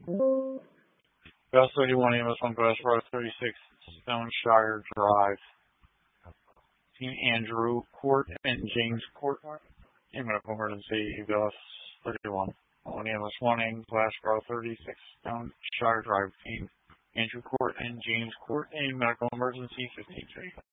Bus 31 Amos 1 Bus Road 36 Stoneshire Drive. Team Andrew Court and James Court. In medical emergency, Bus 31. Amos 1 Glass Road 36 Stoneshire Drive. Team Andrew Court and James Court. In medical emergency 15-3.